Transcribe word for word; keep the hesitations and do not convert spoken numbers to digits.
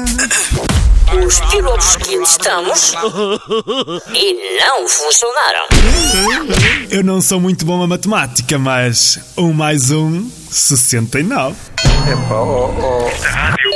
Os pilotos que testamos e não funcionaram. Eu não sou muito bom a matemática, mas um mais um, sessenta e nove. Epá, oh, oh.